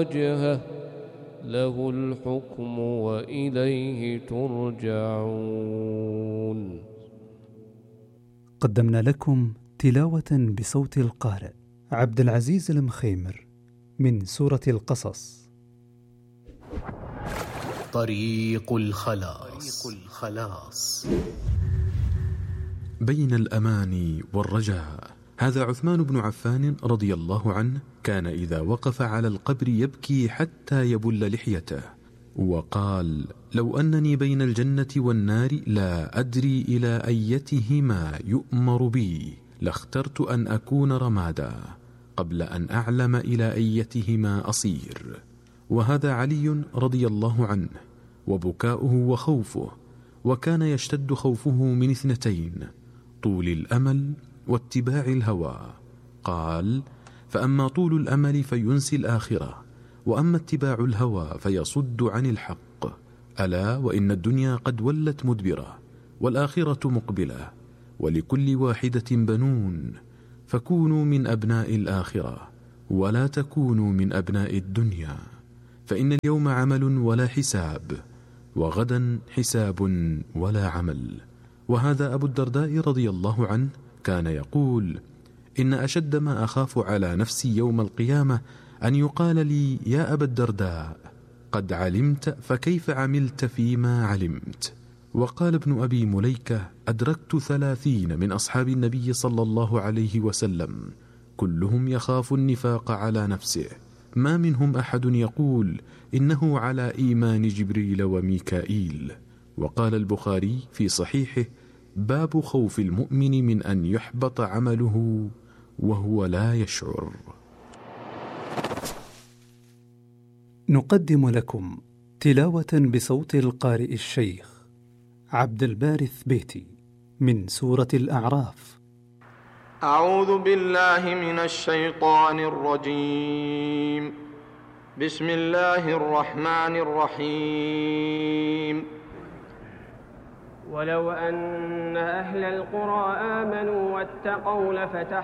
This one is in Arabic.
وجهه له الحكم وإليه ترجعون. قدمنا لكم تلاوة بصوت القارئ عبد العزيز المخيمر من سورة القصص. طريق الخلاص بين الأمان والرجاء. هذا عثمان بن عفان رضي الله عنه، كان إذا وقف على القبر يبكي حتى يبل لحيته، وقال: لو أنني بين الجنة والنار لا أدري إلى أيتهما يؤمر بي لاخترت أن أكون رمادا قبل أن أعلم إلى أيتهما أصير. وهذا علي رضي الله عنه، وبكاؤه وخوفه، وكان يشتد خوفه من اثنتين: طول الأمل واتباع الهوى. قال: فأما طول الأمل فينسي الآخرة، وأما اتباع الهوى فيصد عن الحق. ألا وإن الدنيا قد ولت مدبرة، والآخرة مقبلة، ولكل واحدة بنون، فكونوا من أبناء الآخرة ولا تكونوا من أبناء الدنيا، فإن اليوم عمل ولا حساب، وغدا حساب ولا عمل. وهذا أبو الدرداء رضي الله عنه كان يقول: إن أشد ما أخاف على نفسي يوم القيامة أن يقال لي: يا أبا الدرداء، قد علمت فكيف عملت فيما علمت. وقال ابن أبي مليكة: أدركت 30 من أصحاب النبي صلى الله عليه وسلم كلهم يخاف النفاق على نفسه، ما منهم أحد يقول إنه على إيمان جبريل وميكائيل. وقال البخاري في صحيحه: باب خوف المؤمن من أن يحبط عمله وهو لا يشعر. نقدم لكم تلاوة بصوت القارئ الشيخ عبد الباري الثبيتي من سورة الأعراف. أعوذ بالله من الشيطان الرجيم. بسم الله الرحمن الرحيم. ولو أن أهل القرى آمنوا واتقوا